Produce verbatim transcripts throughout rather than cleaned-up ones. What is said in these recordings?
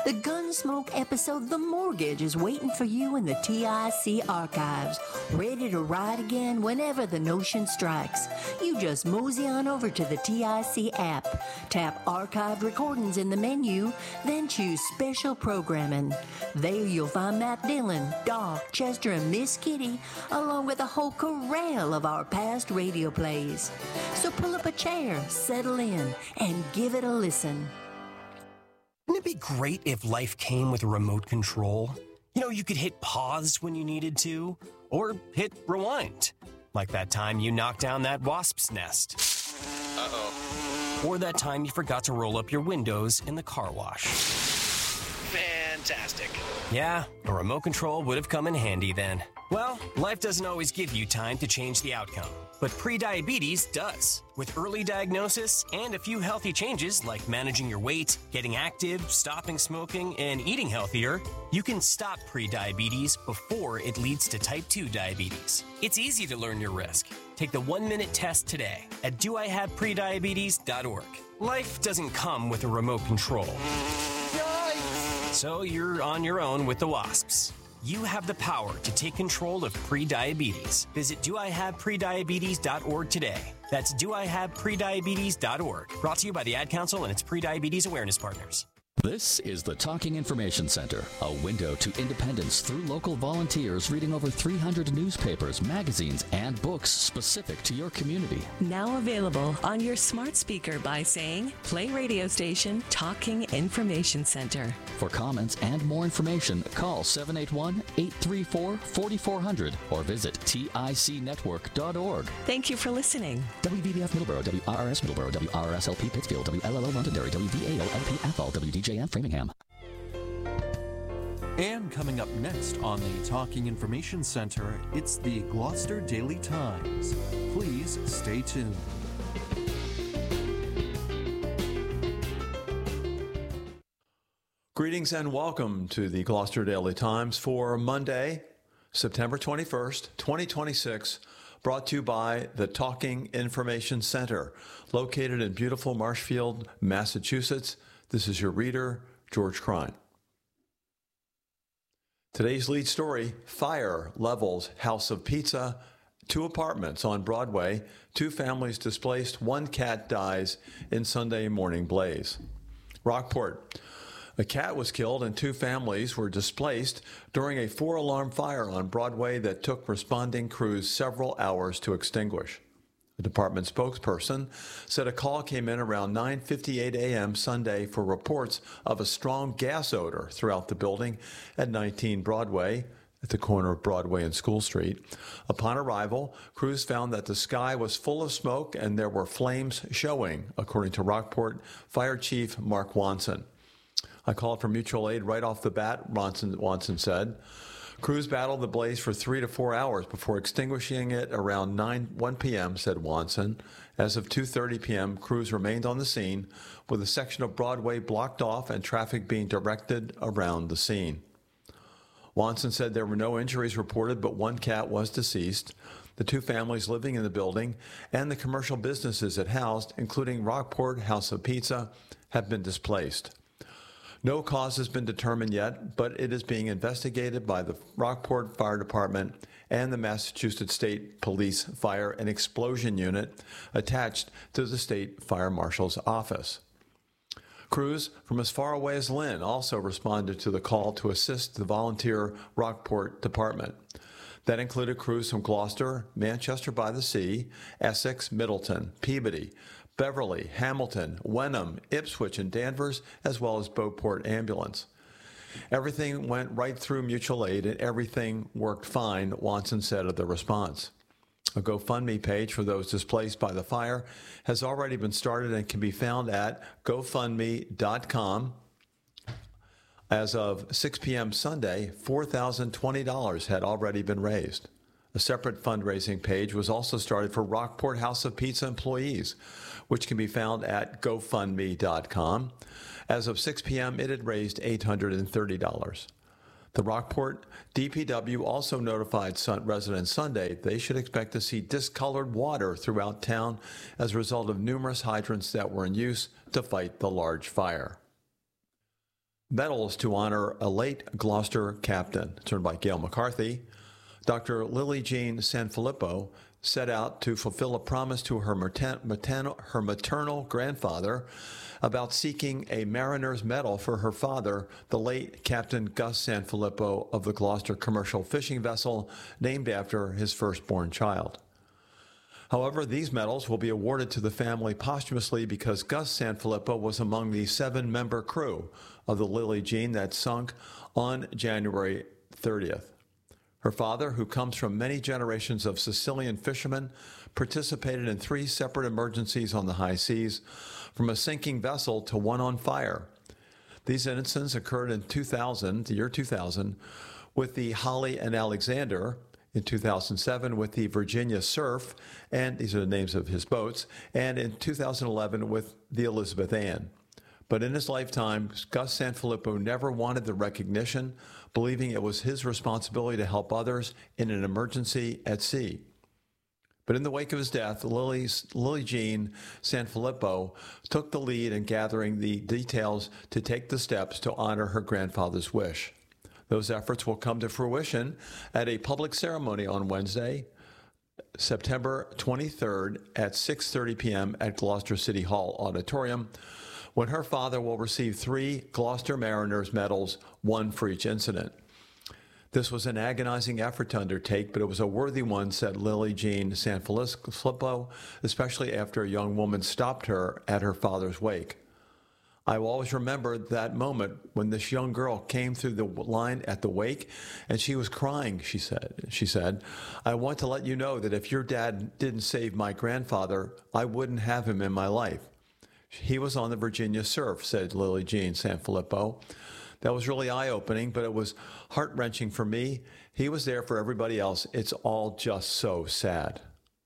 The Gunsmoke episode The Mortgage is waiting for you in the T I C archives, ready to ride again whenever the notion strikes. You just mosey on over to the T I C app, tap Archived Recordings in the menu, then choose Special Programming. There you'll find Matt Dillon, Doc, Chester, and Miss Kitty, along with a whole corral of our past radio plays. So pull up a chair, settle in, and give it a listen. Wouldn't it be great if life came with a remote control? You know, you could hit pause when you needed to, or hit rewind. Like that time you knocked down that wasp's nest. Uh-oh. Or that time you forgot to roll up your windows in the car wash. Fantastic. Yeah, a remote control would have come in handy then. Well, life doesn't always give you time to change the outcome, but prediabetes does. With early diagnosis and a few healthy changes like managing your weight, getting active, stopping smoking, and eating healthier, you can stop prediabetes before it leads to type two diabetes. It's easy to learn your risk. Take the one-minute test today at do I have prediabetes dot org. Life doesn't come with a remote control. Yikes! So you're on your own with the wasps. You have the power to take control of prediabetes. Visit do I have prediabetes dot org today. That's do I have prediabetes dot org. Brought to you by the Ad Council and its prediabetes awareness partners. This is the Talking Information Center, a window to independence through local volunteers reading over three hundred newspapers, magazines, and books specific to your community. Now available on your smart speaker by saying, play radio station Talking Information Center. For comments and more information, call seven eight one, eight three four, four four zero zero or visit tic network dot org. Thank you for listening. W B B F Middleborough, W R R S Middleborough, W R R S L P Pittsfield, W L L O Londonderry, W V A O L P Athol, W D J M Framingham. And coming up next on the Talking Information Center, it's the Gloucester Daily Times. Please stay tuned. Greetings and welcome to the Gloucester Daily Times for Monday, September twenty-first, twenty twenty-six, brought to you by the Talking Information Center, located in beautiful Marshfield, Massachusetts. This is your reader, George Crine. Today's lead story, fire levels House of Pizza, two apartments on Broadway, two families displaced, one cat dies in Sunday morning blaze. Rockport. A cat was killed and two families were displaced during a four-alarm fire on Broadway that took responding crews several hours to extinguish. The department spokesperson said a call came in around nine fifty-eight a.m. Sunday for reports of a strong gas odor throughout the building at nineteen Broadway, at the corner of Broadway and School Street. Upon arrival, crews found that the sky was full of smoke and there were flames showing, according to Rockport Fire Chief Mark Watson. I called for mutual aid right off the bat, Watson, Watson said. Crews battled the blaze for three to four hours before extinguishing it around nine one p.m., said Watson. As of two thirty p.m., crews remained on the scene, with a section of Broadway blocked off and traffic being directed around the scene. Watson said there were no injuries reported, but one cat was deceased. The two families living in the building and the commercial businesses it housed, including Rockport House of Pizza, have been displaced. No cause has been determined yet, but it is being investigated by the Rockport Fire Department and the Massachusetts State Police Fire and Explosion Unit attached to the State Fire Marshal's office. Crews from as far away as Lynn also responded to the call to assist the volunteer Rockport Department. That included crews from Gloucester, Manchester by the Sea, Essex, Middleton, Peabody, Beverly, Hamilton, Wenham, Ipswich, and Danvers, as well as Beauport Ambulance. Everything went right through mutual aid and everything worked fine, Watson said of the response. A GoFundMe page for those displaced by the fire has already been started and can be found at go fund me dot com. As of six p.m. Sunday, four thousand twenty dollars had already been raised. A separate fundraising page was also started for Rockport House of Pizza employees, which can be found at go fund me dot com. As of six p.m., it had raised eight hundred thirty dollars. The Rockport D P W also notified residents Sunday they should expect to see discolored water throughout town as a result of numerous hydrants that were in use to fight the large fire. medals to honor a late Gloucester captain. It's earned by Gail McCarthy. Doctor Lily Jean Sanfilippo set out to fulfill a promise to her maternal, her maternal grandfather about seeking a Mariner's Medal for her father, the late Captain Gus Sanfilippo of the Gloucester commercial fishing vessel named after his firstborn child. However, these medals will be awarded to the family posthumously because Gus Sanfilippo was among the seven-member crew of the Lily Jean that sunk on January thirtieth. Her father, who comes from many generations of Sicilian fishermen, participated in three separate emergencies on the high seas, from a sinking vessel to one on fire. These incidents occurred in two thousand, the year two thousand, with the Holly and Alexander, in two thousand seven with the Virginia Surf, and these are the names of his boats, and in two thousand eleven with the Elizabeth Ann. But in his lifetime, Gus Sanfilippo never wanted the recognition, believing it was his responsibility to help others in an emergency at sea. But in the wake of his death, Lily's, Lily Jean Sanfilippo took the lead in gathering the details to take the steps to honor her grandfather's wish. Those efforts will come to fruition at a public ceremony on Wednesday, September twenty-third at six thirty p.m. at Gloucester City Hall Auditorium, when her father will receive three Gloucester Mariners medals, one for each incident. This was an agonizing effort to undertake, but it was a worthy one, said Lily Jean Sanfilippo, especially after a young woman stopped her at her father's wake. I will always remember that moment when this young girl came through the line at the wake, and she was crying, she said. She said, I want to let you know that if your dad didn't save my grandfather, I wouldn't have him in my life. He was on the Virginia Surf, said Lily Jean Sanfilippo. That was really eye-opening, but it was heart-wrenching for me. He was there for everybody else. It's all just so sad.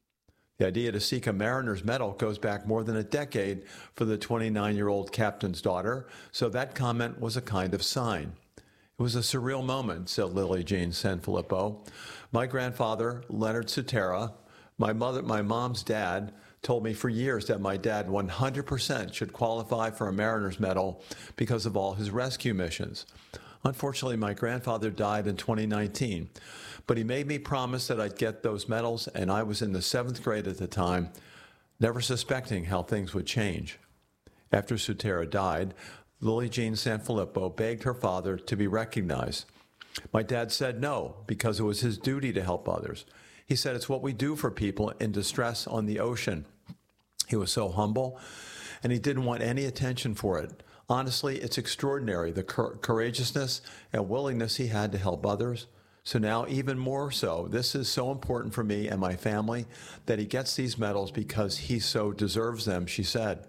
The idea to seek a Mariner's Medal goes back more than a decade for the twenty-nine-year-old captain's daughter, so that comment was a kind of sign. It was a surreal moment, said Lily Jean Sanfilippo. My grandfather, Leonard Sutera, my mother, my mom's dad, told me for years that my dad one hundred percent should qualify for a Mariner's Medal because of all his rescue missions. Unfortunately, my grandfather died in twenty nineteen, but he made me promise that I'd get those medals, and I was in the seventh grade at the time, never suspecting how things would change. After Sutera died, Lily Jean Sanfilippo begged her father to be recognized. My dad said no, because it was his duty to help others. He said it's what we do for people in distress on the ocean. He was so humble, and he didn't want any attention for it. Honestly, it's extraordinary, the cor- courageousness and willingness he had to help others. So now, even more so, this is so important for me and my family that he gets these medals because he so deserves them, she said.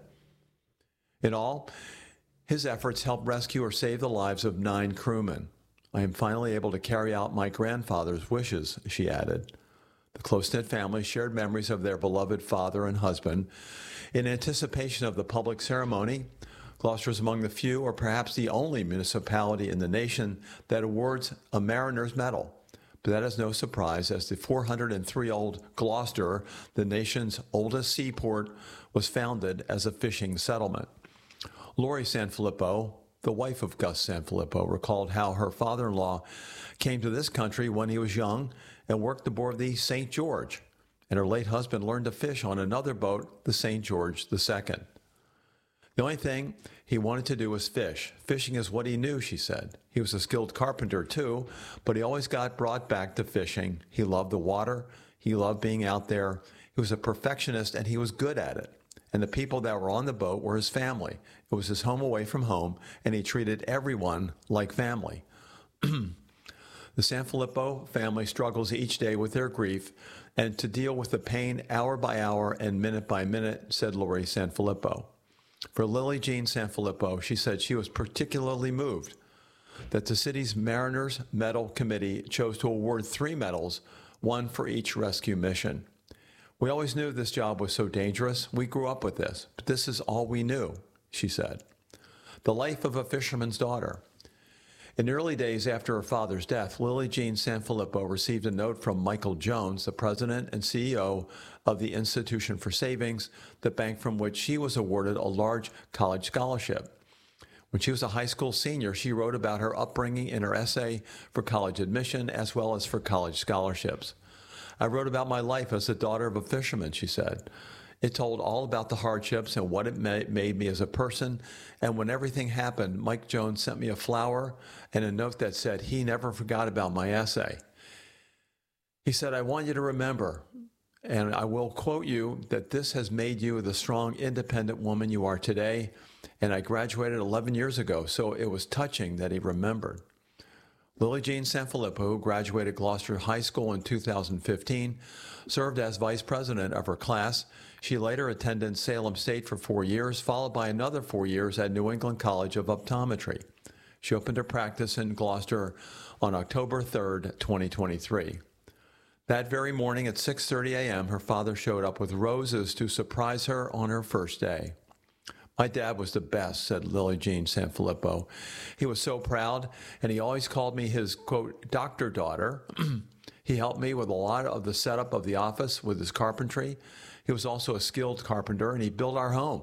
In all, his efforts helped rescue or save the lives of nine crewmen. I am finally able to carry out my grandfather's wishes, she added. The close-knit family shared memories of their beloved father and husband. In anticipation of the public ceremony, Gloucester is among the few, or perhaps the only municipality in the nation that awards a Mariner's Medal. But that is no surprise, as the four hundred three-year-old Gloucester, the nation's oldest seaport, was founded as a fishing settlement. Lori Sanfilippo, the wife of Gus Sanfilippo, recalled how her father-in-law came to this country when he was young and worked aboard the Saint George, and her late husband learned to fish on another boat, the Saint George the Second. The only thing he wanted to do was fish. Fishing is what he knew, she said. He was a skilled carpenter, too, but he always got brought back to fishing. He loved the water. He loved being out there. He was a perfectionist, and he was good at it. And the people that were on the boat were his family. It was his home away from home, and he treated everyone like family. The Sanfilippo family struggles each day with their grief and to deal with the pain hour by hour and minute by minute, said Lori Sanfilippo. For Lily Jean Sanfilippo, she said she was particularly moved that the city's Mariners Medal Committee chose to award three medals, one for each rescue mission. We always knew this job was so dangerous. We grew up with this, but this is all we knew, she said. The life of a fisherman's daughter. In the early days after her father's death, Lily Jean Sanfilippo received a note from Michael Jones, the president and C E O of the Institution for Savings, the bank from which she was awarded a large college scholarship. When she was a high school senior, she wrote about her upbringing in her essay for college admission as well as for college scholarships. I wrote about my life as the daughter of a fisherman, she said. It told all about the hardships and what it made me as a person. And when everything happened, Mike Jones sent me a flower and a note that said he never forgot about my essay. He said, I want you to remember, and I will quote you, that this has made you the strong, independent woman you are today. And I graduated eleven years ago, so it was touching that he remembered. Lily Jean Sanfilippo, who graduated Gloucester High School in two thousand fifteen, served as vice president of her class. She later attended Salem State for four years, followed by another four years at New England College of Optometry. She opened her practice in Gloucester on October third, twenty twenty-three. That very morning at six thirty a.m., her father showed up with roses to surprise her on her first day. My dad was the best, said Lily Jean Sanfilippo. He was so proud, and he always called me his, quote, doctor daughter. He helped me with a lot of the setup of the office with his carpentry. He was also a skilled carpenter, and he built our home.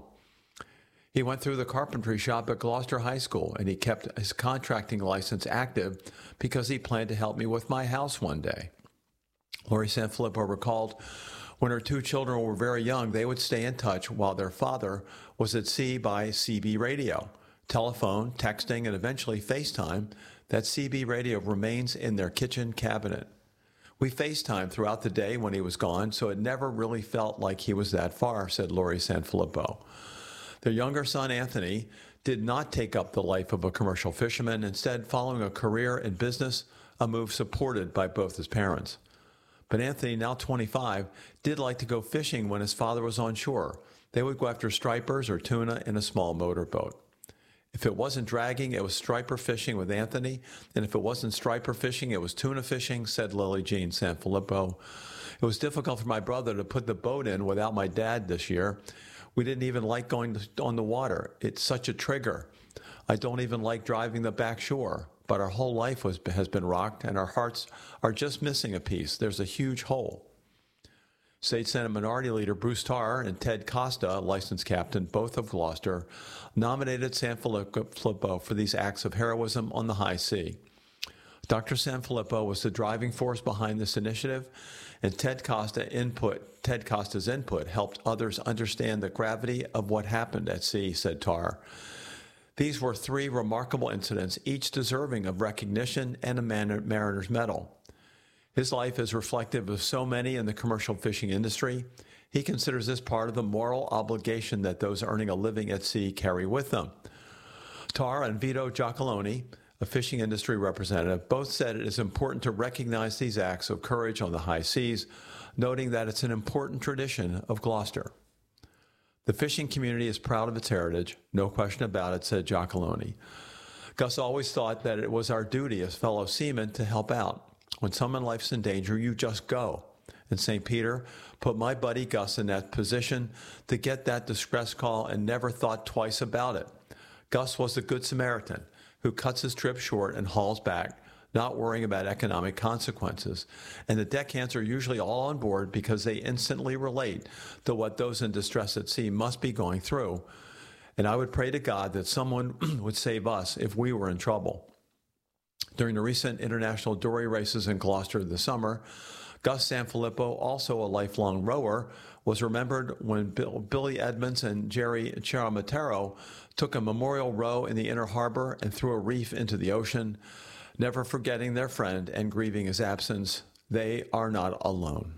He went through the carpentry shop at Gloucester High School, and he kept his contracting license active because he planned to help me with my house one day. Lori Sanfilippo recalled, when her two children were very young, they would stay in touch while their father was at sea by C B radio, telephone, texting, and eventually FaceTime. That C B radio remains in their kitchen cabinet. We FaceTimed throughout the day when he was gone, so it never really felt like he was that far, said Lori Sanfilippo. Their younger son, Anthony, did not take up the life of a commercial fisherman, instead following a career in business, a move supported by both his parents. But Anthony, now twenty-five, did like to go fishing when his father was on shore. They would go after stripers or tuna in a small motorboat. If it wasn't dragging, it was striper fishing with Anthony, and if it wasn't striper fishing, it was tuna fishing, said Lily Jean Sanfilippo. It was difficult for my brother to put the boat in without my dad this year. We didn't even like going on the water. It's such a trigger. I don't even like driving the back shore. But our whole life was, has been rocked, and our hearts are just missing a piece. There's a huge hole. State Senate Minority Leader Bruce Tarr and Ted Costa, licensed captain, both of Gloucester, nominated Sanfilippo for these acts of heroism on the high sea. Doctor Sanfilippo was the driving force behind this initiative, and Ted Costa input, Ted Costa's input helped others understand the gravity of what happened at sea, said Tarr. These were three remarkable incidents, each deserving of recognition and a Mariner's Medal. His life is reflective of so many in the commercial fishing industry. He considers this part of the moral obligation that those earning a living at sea carry with them. Tarr and Vito Giacalone, a fishing industry representative, both said it is important to recognize these acts of courage on the high seas, noting that it's an important tradition of Gloucester. The fishing community is proud of its heritage, no question about it, said Giacalone. Gus always thought that it was our duty as fellow seamen to help out. When someone's life's in danger, you just go. And Saint Peter put my buddy Gus in that position to get that distress call and never thought twice about it. Gus was the Good Samaritan who cuts his trip short and hauls back, not worrying about economic consequences. And the deckhands are usually all on board because they instantly relate to what those in distress at sea must be going through. And I would pray to God that someone would save us if we were in trouble. During the recent international dory races in Gloucester this summer, Gus Sanfilippo, also a lifelong rower, was remembered when Bill, Billy Edmonds and Jerry Chiramatero took a memorial row in the Inner Harbor and threw a reef into the ocean. Never forgetting their friend and grieving his absence, they are not alone.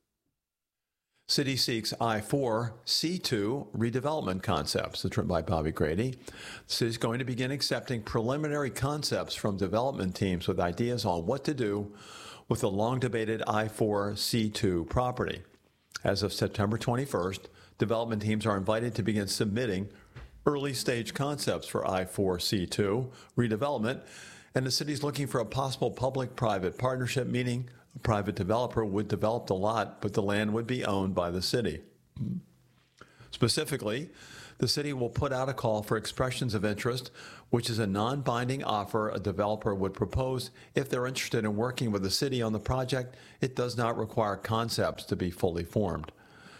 City seeks I four C two redevelopment concepts. That's written by Bobby Grady. The city is going to begin accepting preliminary concepts from development teams with ideas on what to do with the long-debated I four C two property. As of September twenty-first, development teams are invited to begin submitting early-stage concepts for I four C two redevelopment, and the city is looking for a possible public-private partnership, meaning a private developer would develop the lot, but the land would be owned by the city. Specifically, the city will put out a call for expressions of interest, which is a non-binding offer a developer would propose if they're interested in working with the city on the project. It does not require concepts to be fully formed.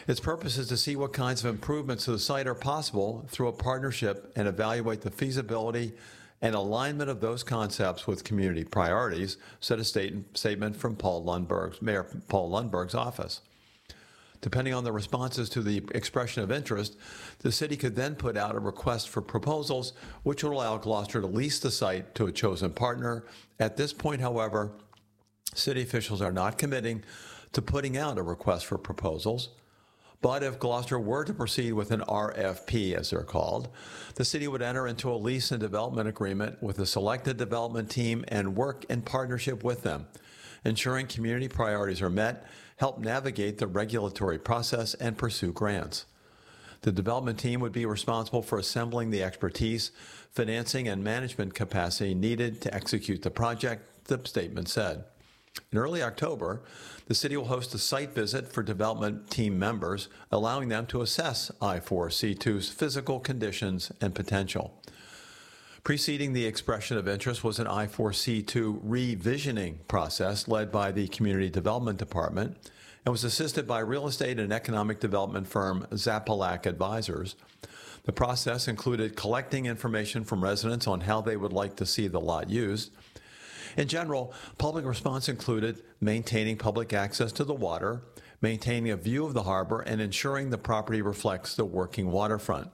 Its purpose is to see what kinds of improvements to the site are possible through a partnership and evaluate the feasibility and alignment of those concepts with community priorities, said a state- statement from Paul Lundberg's, Mayor Paul Lundberg's office. Depending on the responses to the expression of interest, the city could then put out a request for proposals, which would allow Gloucester to lease the site to a chosen partner. At this point, however, city officials are not committing to putting out a request for proposals. But if Gloucester were to proceed with an R F P, as they're called, the city would enter into a lease and development agreement with a selected development team and work in partnership with them, ensuring community priorities are met, help navigate the regulatory process, and pursue grants. The development team would be responsible for assembling the expertise, financing, and management capacity needed to execute the project, the statement said. In early October, the city will host a site visit for development team members, allowing them to assess I four C two's physical conditions and potential. Preceding the expression of interest was an I four C two revisioning process led by the Community Development Department and was assisted by real estate and economic development firm Zapalac Advisors. The process included collecting information from residents on how they would like to see the lot used. In general, public response included maintaining public access to the water, maintaining a view of the harbor, and ensuring the property reflects the working waterfront.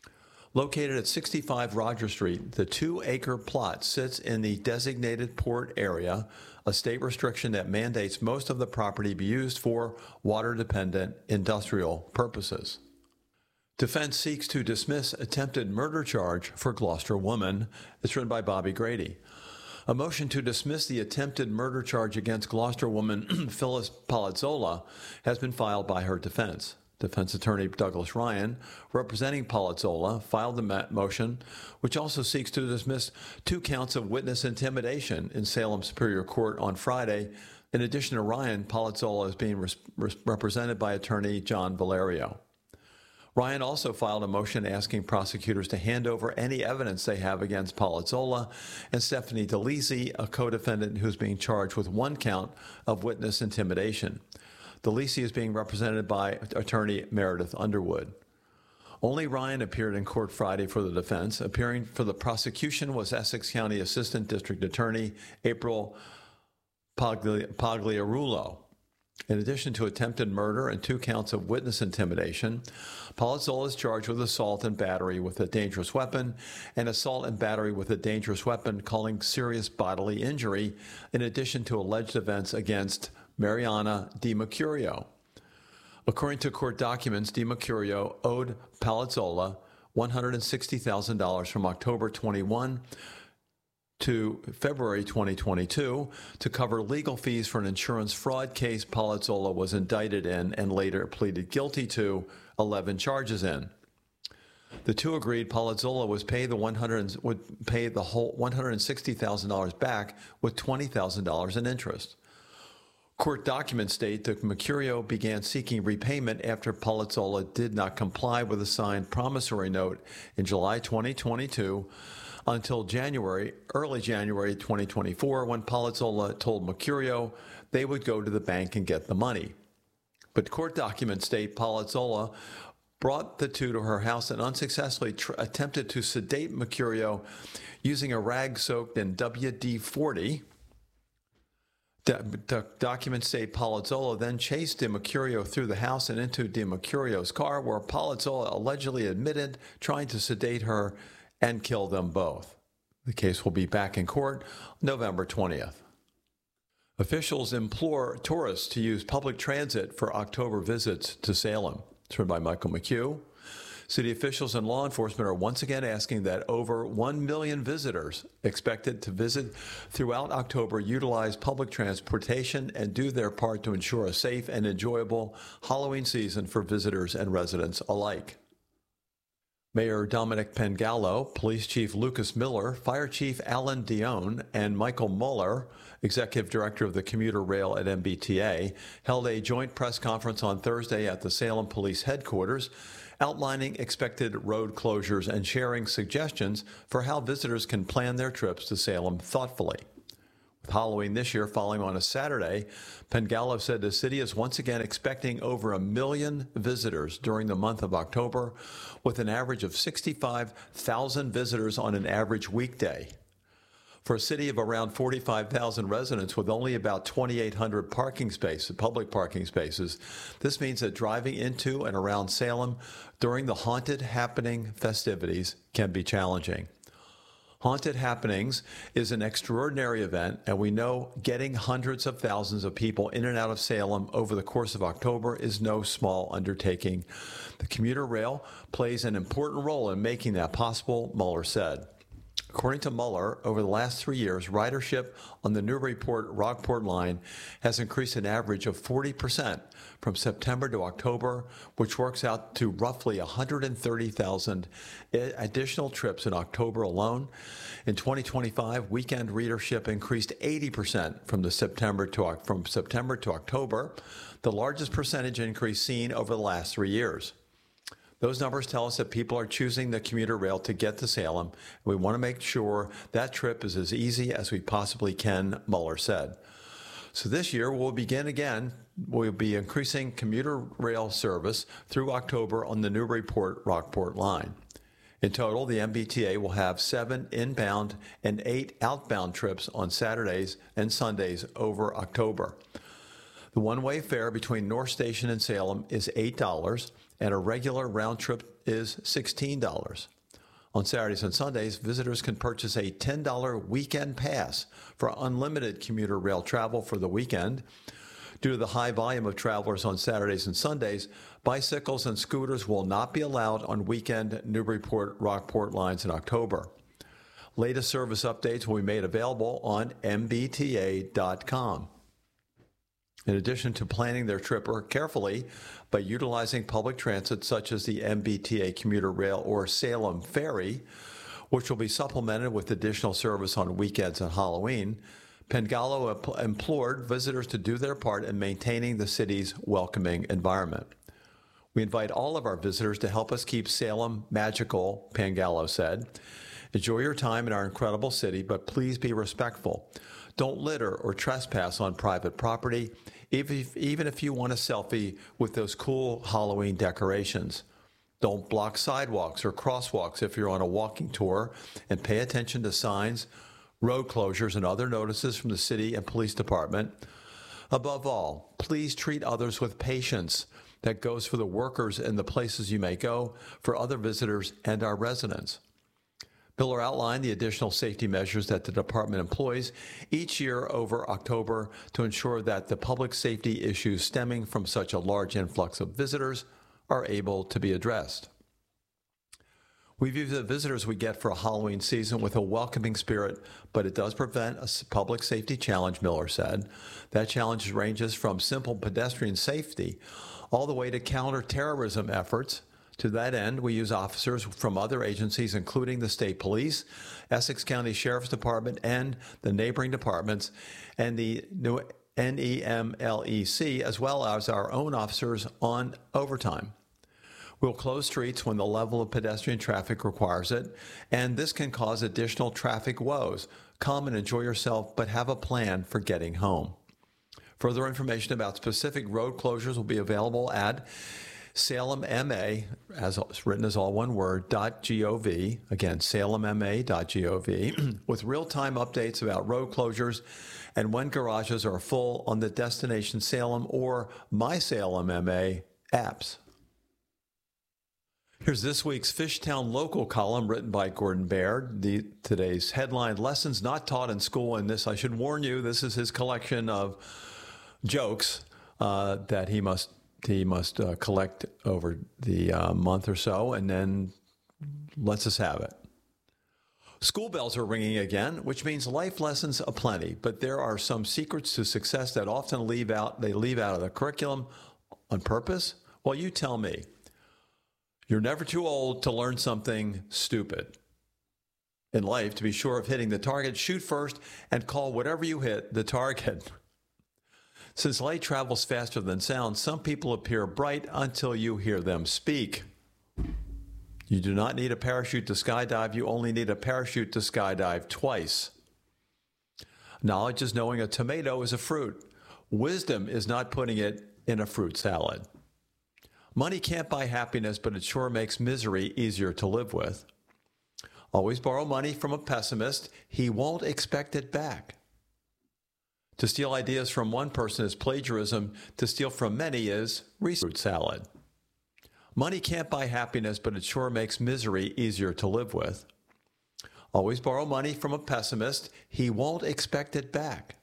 Located at sixty-five Roger Street, the two-acre plot sits in the designated port area, a state restriction that mandates most of the property be used for water-dependent industrial purposes. Defense seeks to dismiss attempted murder charge for Gloucester woman. It's written by Bobby Grady. A motion to dismiss the attempted murder charge against Gloucester woman Phyllis Palazzola has been filed by her defense. Defense attorney Douglas Ryan, representing Palazzola, filed the motion, which also seeks to dismiss two counts of witness intimidation in Salem Superior Court on Friday. In addition to Ryan, Palazzola is being res- res- represented by attorney John Valerio. Ryan also filed a motion asking prosecutors to hand over any evidence they have against Palazzola and Stephanie DeLisi, a co-defendant who's being charged with one count of witness intimidation. DeLisi is being represented by attorney Meredith Underwood. Only Ryan appeared in court Friday for the defense. Appearing for the prosecution was Essex County Assistant District Attorney April Pagli- Pagliarulo. In addition to attempted murder and two counts of witness intimidation, Palazzola is charged with assault and battery with a dangerous weapon and assault and battery with a dangerous weapon causing serious bodily injury, in addition to alleged events against Mariana Di Mercurio. According to court documents, Di Mercurio owed Palazzola one hundred sixty thousand dollars from October twenty-first to February twenty twenty-two to cover legal fees for an insurance fraud case Palazzola was indicted in and later pleaded guilty to eleven charges in. The two agreed Palazzola was pay the one hundred would pay the whole one hundred sixty thousand dollars back with twenty thousand dollars in interest. Court documents state that Mercurio began seeking repayment after Palazzola did not comply with a signed promissory note in July twenty twenty-two until January, early January twenty twenty-four, when Palazzola told Mercurio they would go to the bank and get the money. But court documents state Palazzola brought the two to her house and unsuccessfully tr- attempted to sedate Mercurio using a rag soaked in W D forty. The documents say Palazzola then chased Di Mercurio through the house and into Di Mercurio's car, where Palazzola allegedly admitted trying to sedate her and kill them both. The case will be back in court November twentieth. Officials implore tourists to use public transit for October visits to Salem. It's written by Michael McHugh. City officials and law enforcement are once again asking that over one million visitors expected to visit throughout October utilize public transportation and do their part to ensure a safe and enjoyable Halloween season for visitors and residents alike. Mayor Dominic Pengallo, Police Chief Lucas Miller, Fire Chief Alan Dione, and Michael Mueller, Executive Director of the Commuter Rail at M B T A, held a joint press conference on Thursday at the Salem Police Headquarters, outlining expected road closures and sharing suggestions for how visitors can plan their trips to Salem thoughtfully. With Halloween this year falling on a Saturday, Penn Gallo said the city is once again expecting over a million visitors during the month of October, with an average of sixty-five thousand visitors on an average weekday. For a city of around forty-five thousand residents with only about twenty-eight hundred parking spaces, public parking spaces, this means that driving into and around Salem during the Haunted Happening festivities can be challenging. Haunted Happenings is an extraordinary event, and we know getting hundreds of thousands of people in and out of Salem over the course of October is no small undertaking. The commuter rail plays an important role in making that possible, Mueller said. According to Mueller, over the last three years, ridership on the Newburyport-Rockport line has increased an average of forty percent from September to October, which works out to roughly one hundred thirty thousand additional trips in October alone. In twenty twenty-five, weekend readership increased eighty percent from the September to from September to October, the largest percentage increase seen over the last three years. Those numbers tell us that people are choosing the commuter rail to get to Salem. We want to make sure that trip is as easy as we possibly can, Mueller said. So this year, we'll begin again. We'll be increasing commuter rail service through October on the Newburyport-Rockport line. In total, the M B T A will have seven inbound and eight outbound trips on Saturdays and Sundays over October. The one-way fare between North Station and Salem is eight dollars, and a regular round trip is sixteen dollars. On Saturdays and Sundays, visitors can purchase a ten dollars weekend pass for unlimited commuter rail travel for the weekend. Due to the high volume of travelers on Saturdays and Sundays, bicycles and scooters will not be allowed on weekend Newburyport-Rockport lines in October. Latest service updates will be made available on M B T A dot com. In addition to planning their trip carefully by utilizing public transit such as the M B T A commuter rail or Salem Ferry, which will be supplemented with additional service on weekends and Halloween, Penn Gallo implored visitors to do their part in maintaining the city's welcoming environment. We invite all of our visitors to help us keep Salem magical, Penn Gallo said. Enjoy your time in our incredible city, but please be respectful. Don't litter or trespass on private property, even if, even if you want a selfie with those cool Halloween decorations. Don't block sidewalks or crosswalks if you're on a walking tour, and pay attention to signs, road closures, and other notices from the city and police department. Above all, please treat others with patience. That goes for the workers and the places you may go, for other visitors and our residents. Miller outlined the additional safety measures that the department employs each year over October to ensure that the public safety issues stemming from such a large influx of visitors are able to be addressed. We view the visitors we get for a Halloween season with a welcoming spirit, but it does present a public safety challenge, Miller said. That challenge ranges from simple pedestrian safety all the way to counterterrorism efforts. To that end, we use officers from other agencies, including the state police, Essex County Sheriff's Department, and the neighboring departments, and the N E M L E C, as well as our own officers on overtime. We'll close streets when the level of pedestrian traffic requires it, and this can cause additional traffic woes. Come and enjoy yourself, but have a plan for getting home. Further information about specific road closures will be available at Salem M A, as written as all one word, .gov, again, salem m a dot gov, with real-time updates about road closures and when garages are full on the Destination Salem or My Salem M A apps. Here's this week's Fishtown Local column written by Gordon Baird. The, today's headline, Lessons Not Taught in School. And this, I should warn you, this is his collection of jokes uh, that he must he must uh, collect over the uh, month or so, and then lets us have it. School bells are ringing again, which means life lessons aplenty, but there are some secrets to success that often leave out, they leave out of the curriculum on purpose. Well, you tell me. You're never too old to learn something stupid. In life, to be sure of hitting the target, shoot first and call whatever you hit the target. Since light travels faster than sound, some people appear bright until you hear them speak. You do not need a parachute to skydive. You only need a parachute to skydive twice. Knowledge is knowing a tomato is a fruit. Wisdom is not putting it in a fruit salad. Money can't buy happiness, but it sure makes misery easier to live with. Always borrow money from a pessimist. He won't expect it back. To steal ideas from one person is plagiarism. To steal from many is fruit salad. Money can't buy happiness, but it sure makes misery easier to live with. Always borrow money from a pessimist. He won't expect it back.